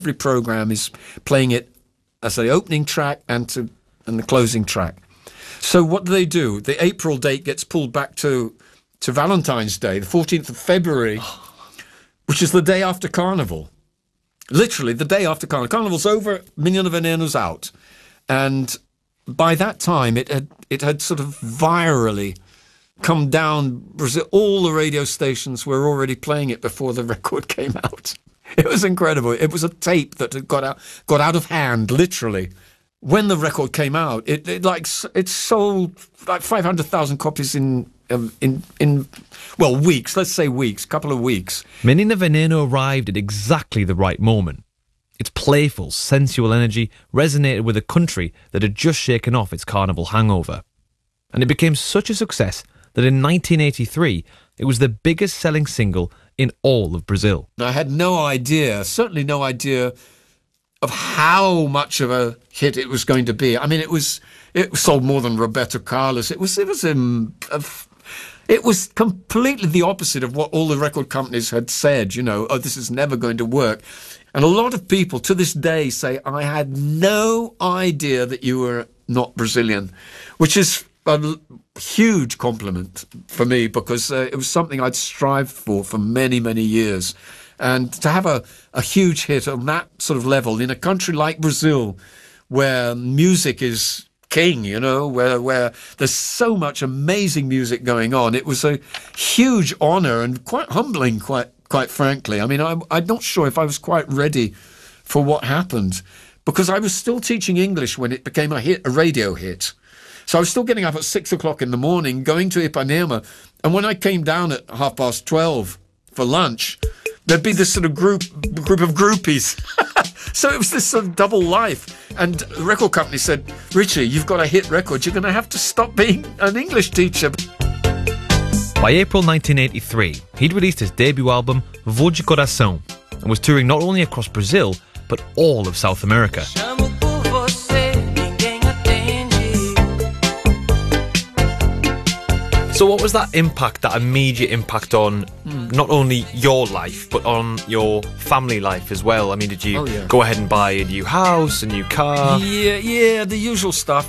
Every program is playing it as the opening track and the closing track. So what do? The April date gets pulled back to Valentine's Day, the 14th of February, which is the day after Carnival. Literally, the day after Carnival. Carnival's over, Menino Veneno's out. And by that time, it had sort of virally come down Brazil. All the radio stations were already playing it before the record came out. It was incredible. It was a tape that had got out of hand, literally. When the record came out, it sold like 500,000 copies in weeks. Let's say weeks, couple of weeks. Menino Veneno arrived at exactly the right moment. Its playful, sensual energy resonated with a country that had just shaken off its carnival hangover. And it became such a success that in 1983, it was the biggest selling single in all of Brazil. I had certainly no idea of how much of a hit it was going to be. I mean, it sold more than Roberto Carlos. It was completely the opposite of what all the record companies had said, this is never going to work. And a lot of people to this day say, I had no idea that you were not Brazilian, which is a huge compliment for me because it was something I'd strived for many, many years. And to have a huge hit on that sort of level in a country like Brazil, where music is king, where there's so much amazing music going on, it was a huge honor and quite humbling, quite frankly. I mean, I'm not sure if I was quite ready for what happened because I was still teaching English when it became a radio hit. So I was still getting up at 6 o'clock in the morning, going to Ipanema. And when I came down at 12:30 for lunch, there'd be this sort of group of groupies. So it was this sort of double life. And the record company said, Richie, you've got a hit record. You're going to have to stop being an English teacher. By April 1983, he'd released his debut album, Voz de Coração, and was touring not only across Brazil, but all of South America. So what was that immediate impact on not only your life, but on your family life as well? I mean, did you go ahead and buy a new house, a new car? Yeah, the usual stuff.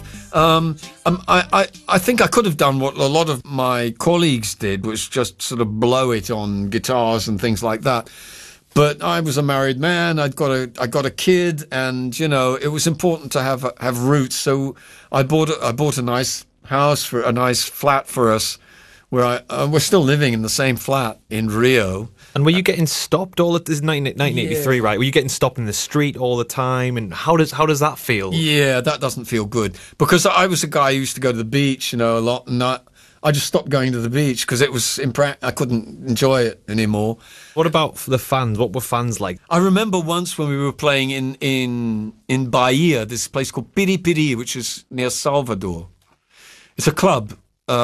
I think I could have done what a lot of my colleagues did, which just sort of blow it on guitars and things like that. But I was a married man. I got a kid, and it was important to have roots. So I bought a nice house, a nice flat for us, where we're still living in the same flat in Rio. And were you getting stopped all at this 1983, right? Were you getting stopped in the street all the time? And how does that feel? Yeah, that doesn't feel good because I was a guy who used to go to the beach, a lot, and I just stopped going to the beach because it was I couldn't enjoy it anymore. What about the fans? What were fans like? I remember once when we were playing in Bahia, this place called Piripiri, which is near Salvador. It's a club.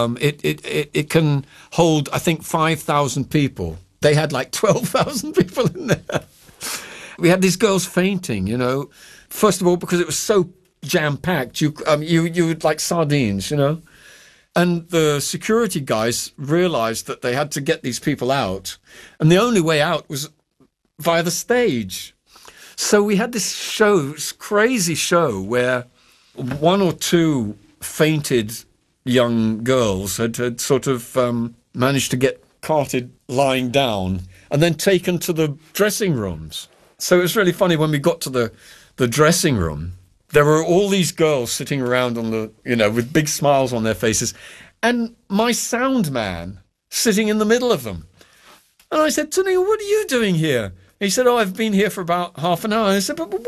It can hold, I think, 5,000 people. They had like 12,000 people in there. We had these girls fainting, First of all, because it was so jam-packed, you would like sardines, And the security guys realized that they had to get these people out. And the only way out was via the stage. So we had this crazy show where one or two fainted young girls had sort of managed to get carted lying down and then taken to the dressing rooms. So it was really funny when we got to the dressing room. There were all these girls sitting around on with big smiles on their faces, and my sound man sitting in the middle of them. And I said, Tonio, what are you doing here? He said, I've been here for about half an hour. I said, but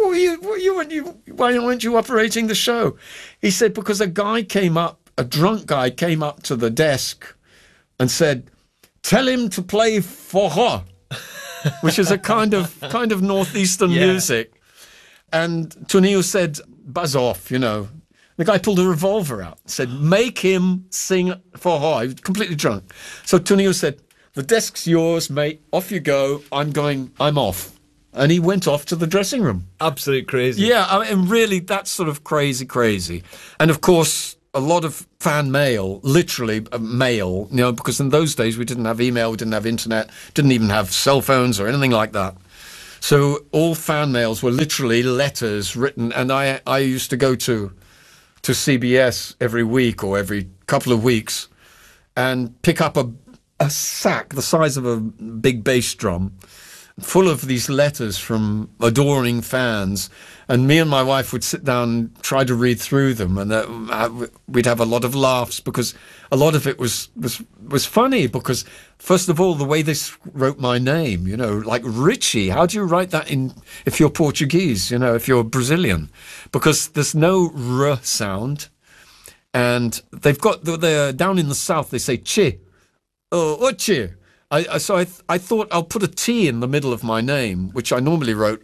why weren't you operating the show? He said, because a drunk guy came up to the desk and said, tell him to play forró, which is a kind of northeastern music. And Tonio said, buzz off, The guy pulled a revolver out, said, make him sing forró. He was completely drunk. So Tonio said, the desk's yours, mate. Off you go. I'm off. And he went off to the dressing room. Absolute crazy. Yeah, I mean, really, that's sort of crazy. And of course, a lot of fan mail, literally mail, because in those days we didn't have email, we didn't have internet, didn't even have cell phones or anything like that. So all fan mails were literally letters written, and I used to go to CBS every week or every couple of weeks and pick up a sack the size of a big bass drum full of these letters from adoring fans, and me and my wife would sit down and try to read through them, and we'd have a lot of laughs because a lot of it was funny, because first of all, the way they wrote my name, you know, like Richie, how do you write that if you're Portuguese, you know, if you're Brazilian, because there's no R sound, and they're down in the south, they say che, oche. So I thought I'll put a T in the middle of my name, which I normally wrote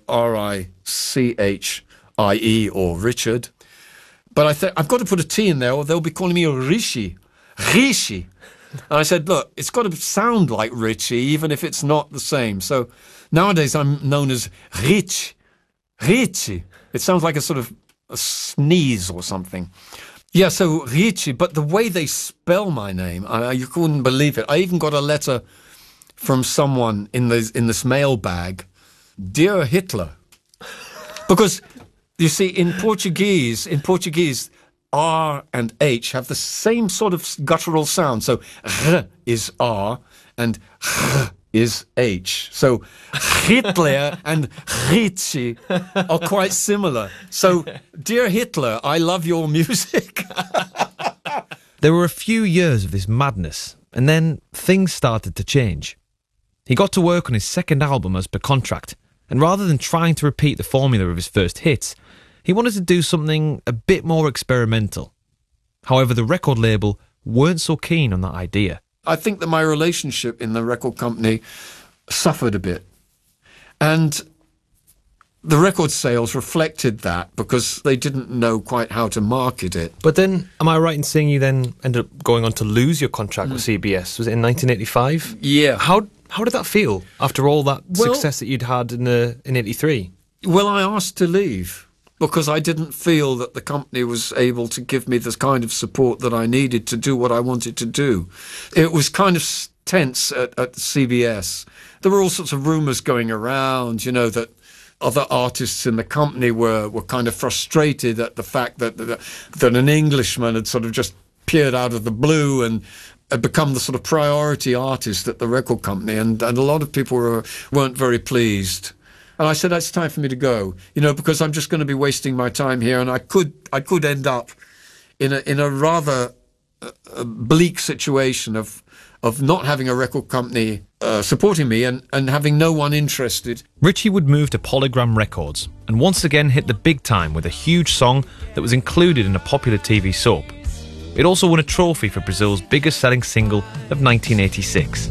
Richie or Richard. But I thought, I've got to put a T in there or they'll be calling me Rishi. Rishi. And I said, look, it's got to sound like Richie, even if it's not the same. So nowadays I'm known as Rich. Richie. It sounds like a sort of a sneeze or something. Yeah, so Richie, but the way they spell my name, you couldn't believe it. I even got a letter from someone in this mailbag, Dear Hitler. Because, you see, in Portuguese, R and H have the same sort of guttural sound. So, R is R and R is H. So, Hitler and Richie are quite similar. So, Dear Hitler, I love your music. There were a few years of this madness, and then things started to change. He got to work on his second album as per contract, and rather than trying to repeat the formula of his first hits, he wanted to do something a bit more experimental. However, the record label weren't so keen on that idea. I think that my relationship in the record company suffered a bit. And the record sales reflected that because they didn't know quite how to market it. But then, am I right in saying you then ended up going on to lose your contract with CBS? Was it in 1985? Yeah. How did that feel after all that success that you'd had in 83? Well, I asked to leave because I didn't feel that the company was able to give me the kind of support that I needed to do what I wanted to do. It was kind of tense at CBS. There were all sorts of rumours going around, you know, that other artists in the company were kind of frustrated at the fact that an Englishman had sort of just appeared out of the blue and had become the sort of priority artist at the record company, and a lot of people weren't very pleased. And I said, it's time for me to go, you know, because I'm just going to be wasting my time here, and I could end up in a rather bleak situation of not having a record company supporting me and having no one interested. Richie would move to Polygram Records and once again hit the big time with a huge song that was included in a popular TV soap. It also won a trophy for Brazil's biggest selling single of 1986.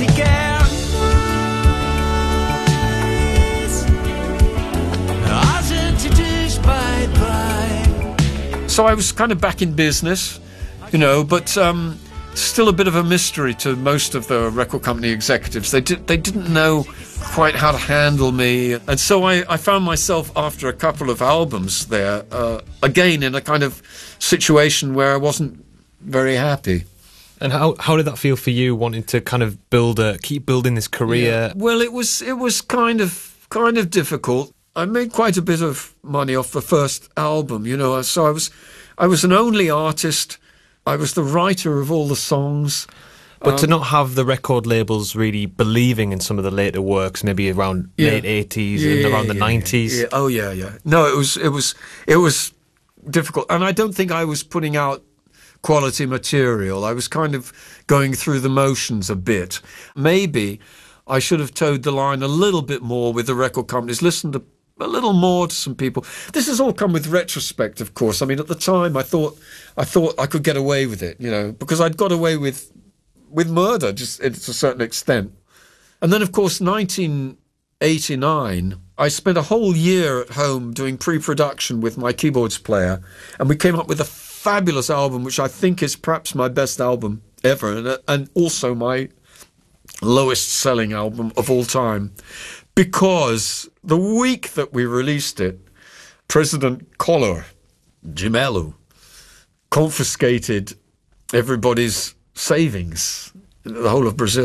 So I was kind of back in business, you know, but still a bit of a mystery to most of the record company executives. They didn't know quite how to handle me. And so I found myself after a couple of albums there, again in a kind of situation where I wasn't very happy. And how did that feel for you, wanting to kind of keep building this career? Yeah. Well, it was kind of difficult. I made quite a bit of money off the first album, you know, so I was an only artist. I was the writer of all the songs. But to not have the record labels really believing in some of the later works, maybe around late 80s and around the 90s. Yeah. Oh, yeah. No, it was difficult. And I don't think I was putting out quality material. I was kind of going through the motions a bit. Maybe I should have towed the line a little bit more with the record companies, listened a little more to some people. This has all come with retrospect, of course. I mean, at the time, I thought I could get away with it, you know, because I'd got away with murder, just to a certain extent. And then, of course, 1989, I spent a whole year at home doing pre-production with my keyboards player, and we came up with a fabulous album, which I think is perhaps my best album ever, and also my lowest selling album of all time, because the week that we released it, President Collor de Mello confiscated everybody's savings, the whole of Brazil.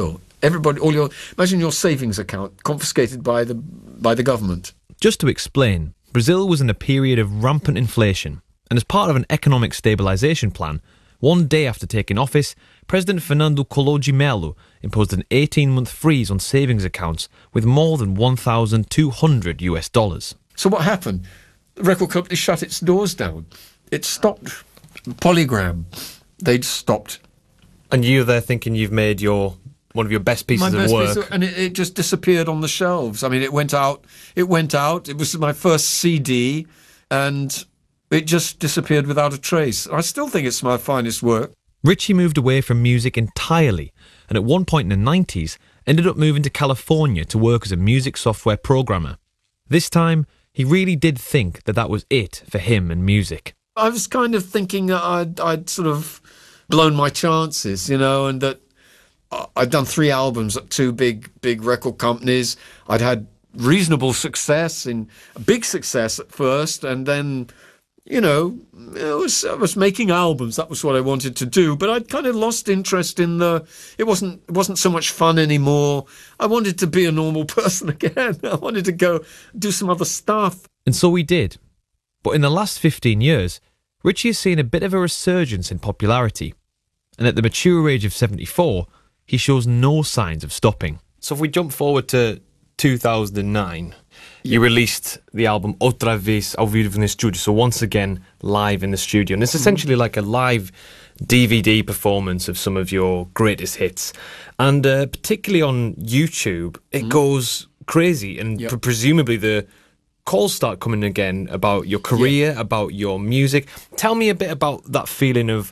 Everybody, imagine your savings account confiscated by the government. Just to explain, Brazil was in a period of rampant inflation, and as part of an economic stabilisation plan, one day after taking office, President Fernando Collor de Mello imposed an 18-month freeze on savings accounts with more than $1,200. So what happened? The record company shut its doors down. It stopped. Polygram, they'd stopped. And you're there thinking you've made one of your best pieces of work. And it just disappeared on the shelves. I mean, it went out. It was my first CD, and it just disappeared without a trace. I still think it's my finest work. Richie moved away from music entirely, and at one point in the 90s, ended up moving to California to work as a music software programmer. This time, he really did think that was it for him and music. I was kind of thinking that I'd sort of blown my chances, and that I'd done 3 albums at 2 big record companies. I'd had reasonable success, big success at first, and then, I was making albums. That was what I wanted to do, but I'd kind of lost interest in it wasn't so much fun anymore. I wanted to be a normal person again. I wanted to go do some other stuff. And so we did. But in the last 15 years, Richie has seen a bit of a resurgence in popularity. And at the mature age of 74, he shows no signs of stopping. So if we jump forward to 2009, you released the album Outra Vez ao Vivo no Estúdio, so once again live in the studio. And it's essentially like a live DVD performance of some of your greatest hits. And particularly on YouTube, it goes crazy. And presumably the calls start coming again about your career, about your music. Tell me a bit about that feeling of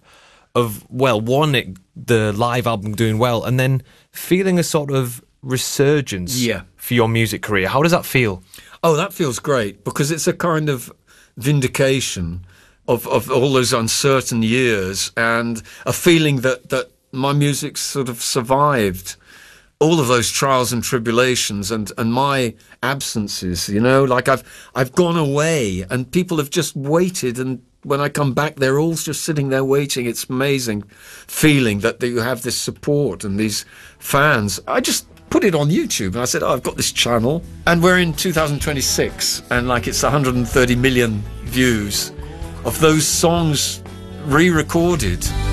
the live album doing well, and then feeling a sort of resurgence for your music career. How does that feel? Oh, that feels great, because it's a kind of vindication of all those uncertain years, and a feeling that my music sort of survived all of those trials and tribulations and my absences, like I've gone away and people have just waited, and when I come back, they're all just sitting there waiting. It's amazing feeling that you have this support and these fans. I just put it on YouTube and I said, I've got this channel, and we're in 2026 and it's 130 million views of those songs re-recorded.